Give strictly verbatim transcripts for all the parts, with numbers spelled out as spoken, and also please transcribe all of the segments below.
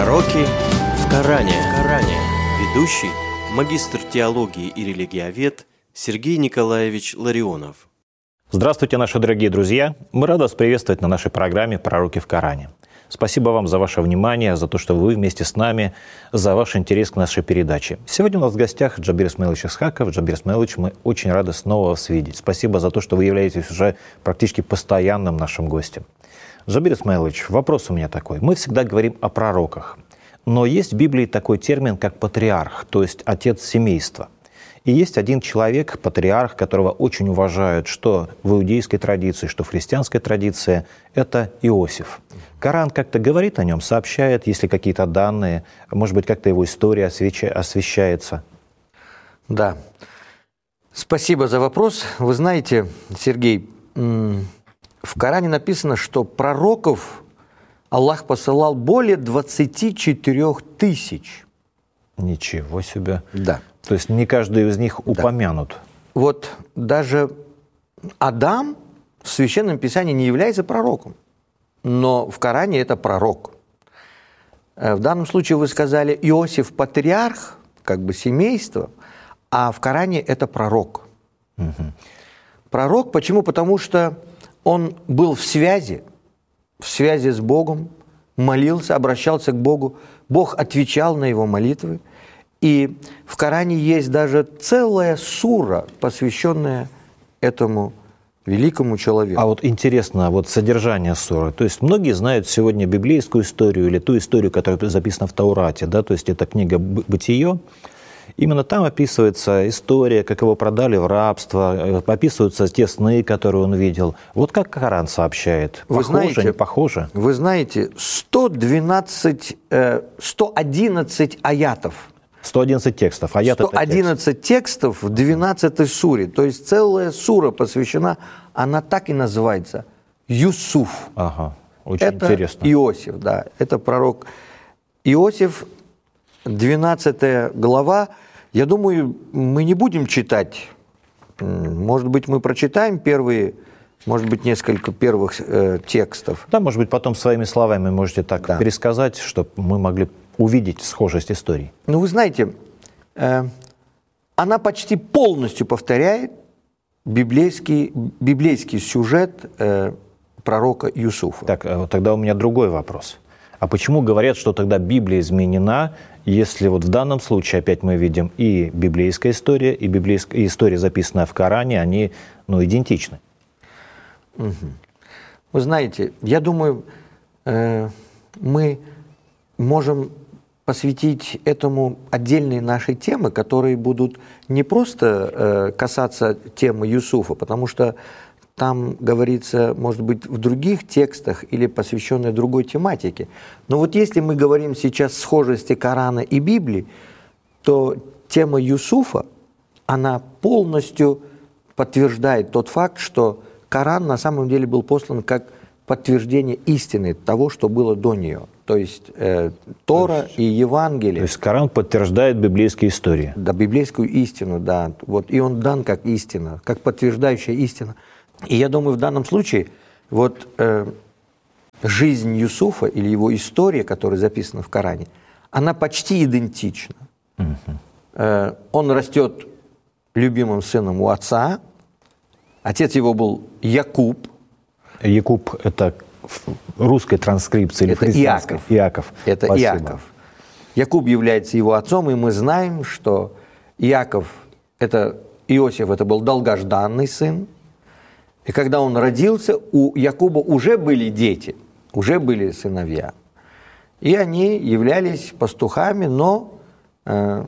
Пророки в Коране. В Коране. Ведущий, магистр теологии и религиовед Сергей Николаевич Ларионов. Здравствуйте, наши дорогие друзья! Мы рады вас приветствовать на нашей программе «Пророки в Коране». Спасибо вам за ваше внимание, за то, что вы вместе с нами, за ваш интерес к нашей передаче. Сегодня у нас в гостях Джабир Исмаилович Исхаков. Джабир Исмаилович, мы очень рады снова вас видеть. Спасибо за то, что вы являетесь уже практически постоянным нашим гостем. Джабир Исмаилович, вопрос у меня такой. Мы всегда говорим о пророках, но есть в Библии такой термин, как патриарх, то есть отец семейства. И есть один человек, патриарх, которого очень уважают, что в иудейской традиции, что в христианской традиции, это Иосиф. Коран как-то говорит о нем, сообщает, есть ли какие-то данные, может быть, как-то его история освещается. Да. Спасибо за вопрос. Вы знаете, Сергей, в Коране написано, что пророков Аллах посылал более двадцати четырёх тысяч. Ничего себе. Да. То есть не каждый из них упомянут. Да. Вот даже Адам в Священном Писании не является пророком, но в Коране это пророк. В данном случае вы сказали Иосиф патриарх, как бы семейство, а в Коране это пророк. Угу. Пророк почему? Потому что он был в связи, в связи с Богом, молился, обращался к Богу, Бог отвечал на его молитвы. И в Коране есть даже целая сура, посвященная этому великому человеку. А вот интересно, вот содержание суры. То есть многие знают сегодня библейскую историю или ту историю, которая записана в Таурате, да, то есть это книга «Бытие». Именно там описывается история, как его продали в рабство, описываются те сны, которые он видел. Вот как Коран сообщает? Вы похоже, знаете, не похоже? Вы знаете, сто двенадцать, сто одиннадцать аятов. сто одиннадцать текстов. Аят сто одиннадцать текстов в двенадцатой суре. То есть целая сура посвящена, она так и называется, Юсуф. Ага, очень это интересно. Иосиф, да, это пророк Иосиф, двенадцатая глава. Я думаю, мы не будем читать. Может быть, мы прочитаем первые, может быть, несколько первых э, текстов. Да, может быть, потом своими словами можете так да. пересказать, чтобы мы могли увидеть схожесть историй. Ну, вы знаете, э, она почти полностью повторяет библейский, библейский сюжет э, пророка Юсуфа. Так, тогда у меня другой вопрос. А почему говорят, что тогда Библия изменена, если вот в данном случае опять мы видим и библейская история, и библейская и история, записанная в Коране, они ну, идентичны? Угу. Вы знаете, я думаю, э, мы можем посвятить этому отдельные наши темы, которые будут не просто э, касаться темы Юсуфа, потому что там говорится, может быть, в других текстах или посвященной другой тематике. Но вот если мы говорим сейчас о схожести Корана и Библии, то тема Юсуфа, она полностью подтверждает тот факт, что Коран на самом деле был послан как подтверждение истины того, что было до нее. То есть э, Тора есть, и Евангелие. То есть Коран подтверждает библейские истории. Да, библейскую истину, да. Вот, и он дан как истина, как подтверждающая истина. И я думаю, в данном случае вот э, жизнь Юсуфа или его история, которая записана в Коране, она почти идентична. Uh-huh. Э, он растет любимым сыном у отца. Отец его был Якуб. Якуб – это в русской транскрипции или это христианской? Иаков. Иаков. Это Спасибо. Иаков. Якуб является его отцом, и мы знаем, что Иаков, это Иосиф, это был долгожданный сын. И когда он родился, у Якуба уже были дети, уже были сыновья. И они являлись пастухами, но э,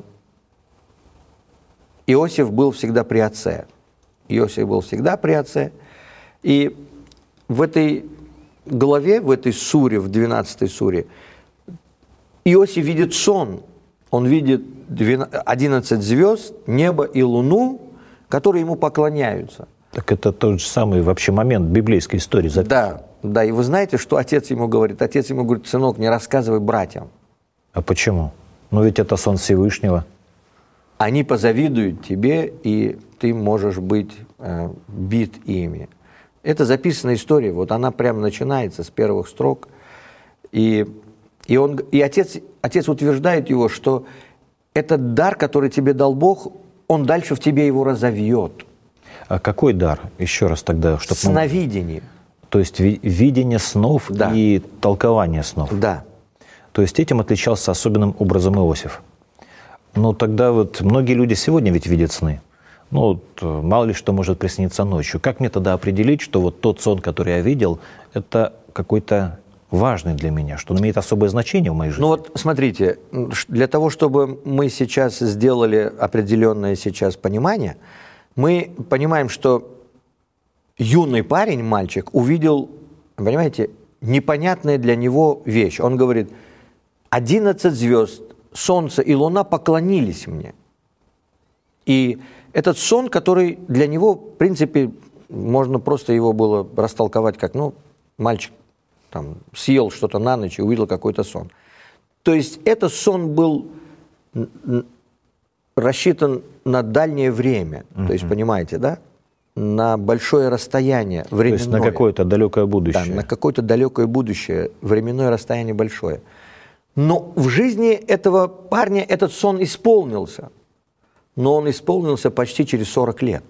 Иосиф был всегда при отце. Иосиф был всегда при отце. И в этой главе, в этой суре, в двенадцатой суре, Иосиф видит сон. Он видит одиннадцать звезд, небо и луну, которые ему поклоняются. Так это тот же самый вообще момент библейской истории записан. Да, да, и вы знаете, что отец ему говорит? Отец ему говорит: сынок, не рассказывай братьям. А почему? Ну ведь это сон Всевышнего. Они позавидуют тебе, и ты можешь быть э, бит ими. Это записанная история, вот она прямо начинается с первых строк. И И, он, и отец, отец утверждает его, что этот дар, который тебе дал Бог, он дальше в тебе его разовьет. А какой дар? Еще раз тогда. Чтобы Сновидение. Мы... То есть ви- видение снов, да, и толкование снов. Да. То есть этим отличался особенным образом Иосиф. Ну тогда вот многие люди сегодня ведь видят сны. Ну вот, мало ли что может присниться ночью. Как мне тогда определить, что вот тот сон, который я видел, это какой-то важный для меня, что он имеет особое значение в моей жизни? Ну вот смотрите, для того, чтобы мы сейчас сделали определенное сейчас понимание, мы понимаем, что юный парень, мальчик, увидел, понимаете, непонятная для него вещь. Он говорит: одиннадцать звезд, солнце и луна поклонились мне. И этот сон, который для него, в принципе, можно просто его было растолковать как, ну, мальчик там съел что-то на ночь и увидел какой-то сон. То есть этот сон был рассчитан на дальнее время. Mm-hmm. То есть, понимаете, да? На большое расстояние временное. То есть на какое-то далекое будущее. Да, на какое-то далекое будущее. Временное расстояние большое. Но в жизни этого парня этот сон исполнился. Но он исполнился почти через сорок лет.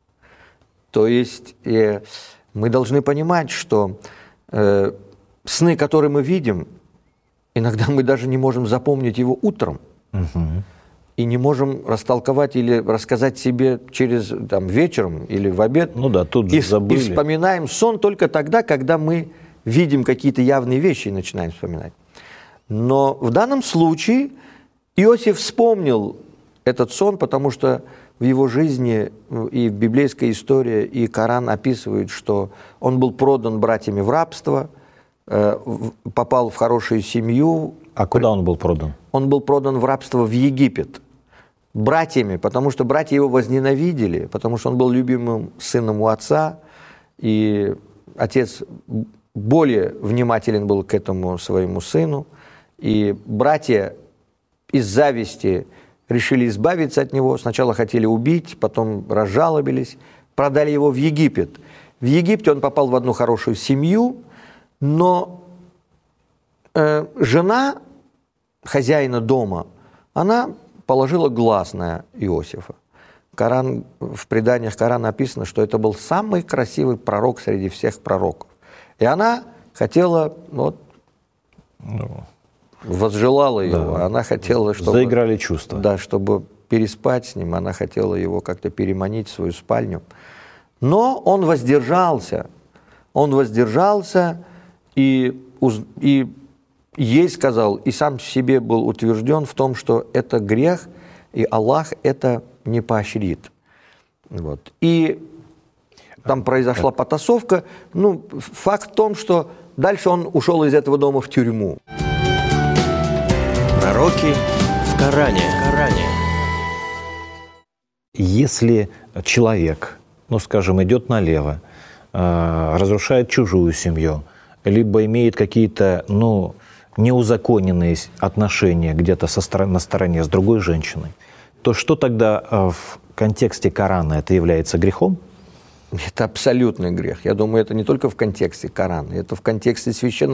То есть э, мы должны понимать, что э, сны, которые мы видим, иногда мы даже не можем запомнить его утром. Угу. И не можем растолковать или рассказать себе через там, вечером или в обед. Ну да, тут же и, забыли. И вспоминаем сон только тогда, когда мы видим какие-то явные вещи и начинаем вспоминать. Но в данном случае Иосиф вспомнил этот сон, потому что в его жизни и библейская история, и Коран описывают, что он был продан братьями в рабство, попал в хорошую семью. А куда он был продан? Он был продан в рабство в Египет братьями, потому что братья его возненавидели, потому что он был любимым сыном у отца, и отец более внимателен был к этому своему сыну, и братья из зависти решили избавиться от него, сначала хотели убить, потом разжалобились, продали его в Египет. В Египте он попал в одну хорошую семью, но э, жена хозяина дома, она положила глаз на Иосифа. Коран, в преданиях Корана написано, что это был самый красивый пророк среди всех пророков. И она хотела, вот, ну, возжелала его, да. Она хотела, чтобы... Заиграли чувства. Да, чтобы переспать с ним, она хотела его как-то переманить в свою спальню. Но он воздержался. Он воздержался и, и ей сказал, и сам себе был утвержден в том, что это грех, и Аллах это не поощрит. Вот. И там произошла потасовка. Ну, факт в том, что дальше он ушел из этого дома в тюрьму. Пророки в Коране. В Коране. Если человек, ну, скажем, идет налево, э, разрушает чужую семью, либо имеет какие-то, ну, неузаконенные отношения где-то со стороны, на стороне с другой женщиной, то что тогда э, в контексте Корана это является грехом? Это абсолютный грех. Я думаю, это не только в контексте Корана, это в контексте священного